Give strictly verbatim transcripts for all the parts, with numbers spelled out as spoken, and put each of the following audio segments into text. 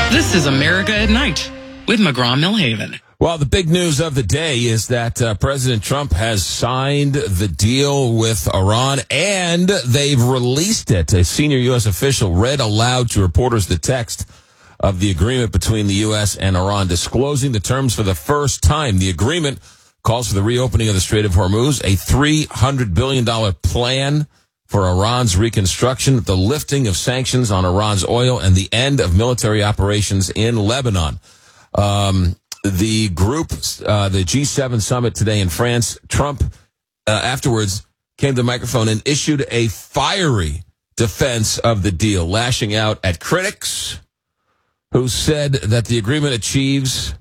This is America at Night with McGraw-Millhaven. Well, the big news of the day is that uh, President Trump has signed the deal with Iran, and they've released it. A senior U S official read aloud to reporters the text of the agreement between the U S and Iran, disclosing the terms for the first time. The agreement calls for the reopening of the Strait of Hormuz, a three hundred billion dollars plan for Iran's reconstruction, the lifting of sanctions on Iran's oil, and the end of military operations in Lebanon. Um, the group, uh, the G seven summit today in France, Trump uh, afterwards came to the microphone and issued a fiery defense of the deal, lashing out at critics who said that the agreement achieves,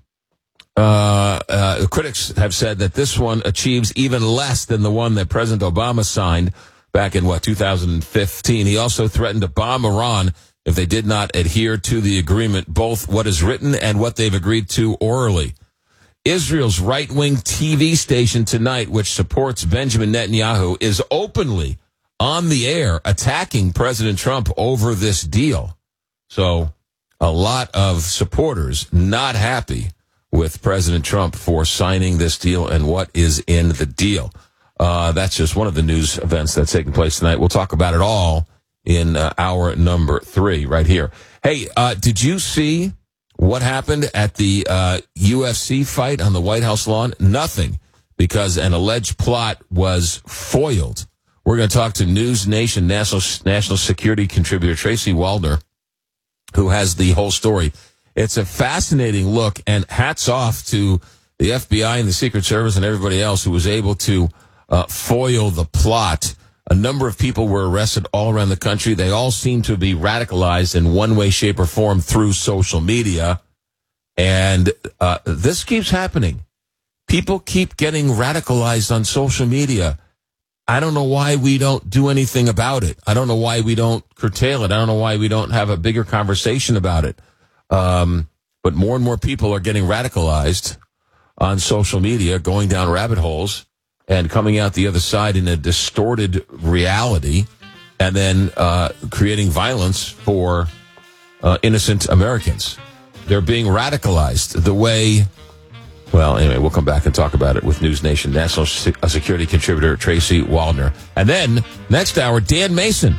uh, uh, critics have said that this one achieves even less than the one that President Obama signed back in, what, two thousand fifteen. He also threatened to bomb Iran if they did not adhere to the agreement, both what is written and what they've agreed to orally. Israel's right-wing T V station tonight, which supports Benjamin Netanyahu, is openly on the air attacking President Trump over this deal. So a lot of supporters not happy with President Trump for signing this deal and what is in the deal. Uh, that's just one of the news events that's taking place tonight. We'll talk about it all in uh, hour number three right here. Hey, uh, did you see what happened at the uh, U F C fight on the White House lawn? Nothing, because an alleged plot was foiled. We're going to talk to News Nation national national security contributor Tracy Waldner, who has the whole story. It's a fascinating look, and hats off to the F B I and the Secret Service and everybody else who was able to uh, foil the plot. A number of people were arrested all around the country. They all seem to be radicalized in one way, shape, or form through social media. And uh, this keeps happening. People keep getting radicalized on social media. I don't know why we don't do anything about it. I don't know why we don't curtail it. I don't know why we don't have a bigger conversation about it. Um, but more and more people are getting radicalized on social media, going down rabbit holes and coming out the other side in a distorted reality, and then uh, creating violence for uh, innocent Americans. They're being radicalized the way... Well, anyway, we'll come back and talk about it with News Nation national security contributor Tracy Waldner. And then, next hour, Dan Mason,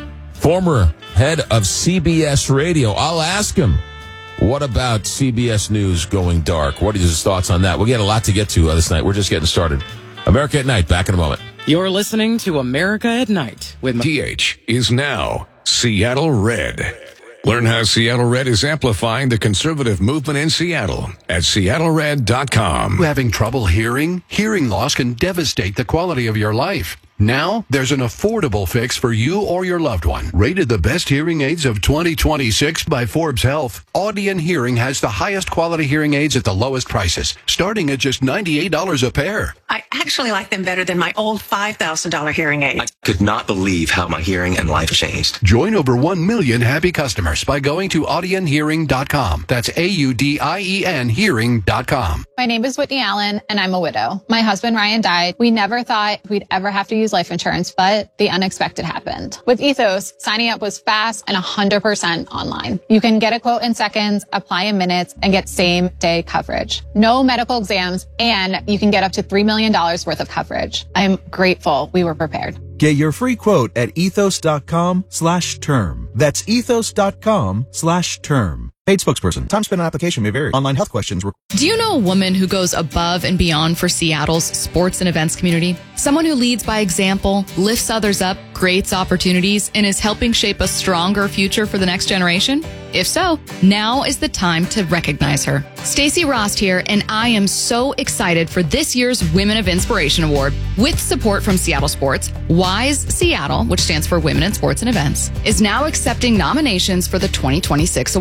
former head of C B S Radio. I'll ask him, what about C B S News going dark? What are his thoughts on that? We'll get a lot to get to uh, this night. We're just getting started. America at Night, back in a moment. You're listening to America at Night with... T H is now Seattle Red. Learn how Seattle Red is amplifying the conservative movement in Seattle at seattle red dot com. Having trouble hearing? Hearing loss can devastate the quality of your life. Now, there's an affordable fix for you or your loved one. Rated the best hearing aids of twenty twenty-six by Forbes Health, Audion Hearing has the highest quality hearing aids at the lowest prices, starting at just ninety-eight dollars a pair. I actually like them better than my old five thousand dollars hearing aid. I could not believe how my hearing and life changed. Join over one million happy customers by going to audion hearing dot com. That's A U D I E N hearing dot com. My name is Whitney Allen, and I'm a widow. My husband, Ryan, died. We never thought we'd ever have to use life insurance, but the unexpected happened. With Ethos, signing up was fast and one hundred percent online. You can get a quote in seconds, apply in minutes, and get same-day coverage. No medical exams, and you can get up to three million dollars worth of coverage. I'm grateful we were prepared. Get your free quote at ethos.com slash term. That's ethos.com slash term. Paid spokesperson. Time spent on application may vary. Online health questions. Re- Do you know a woman who goes above and beyond for Seattle's sports and events community? Someone who leads by example, lifts others up, creates opportunities, and is helping shape a stronger future for the next generation? If so, now is the time to recognize her. Stacey Rost here, and I am so excited for this year's Women of Inspiration Award. With support from Seattle Sports, WISE Seattle, which stands for Women in Sports and Events, is now accepting nominations for the twenty twenty-six award.